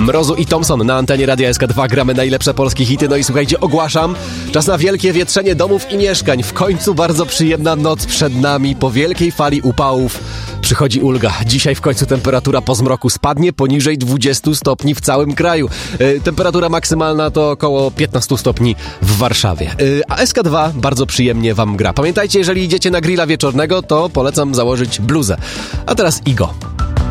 Mrozu i Thompson na antenie Radia SK2. Gramy najlepsze polskie hity. No i słuchajcie, ogłaszam, czas na wielkie wietrzenie domów i mieszkań. W końcu bardzo przyjemna noc przed nami. Po wielkiej fali upałów przychodzi ulga. Dzisiaj w końcu temperatura po zmroku spadnie poniżej 20 stopni w całym kraju. Temperatura maksymalna to około 15 stopni w Warszawie. A SK2 bardzo przyjemnie wam gra. Pamiętajcie, jeżeli idziecie na grilla wieczornego, to polecam założyć bluzę. A teraz Igo.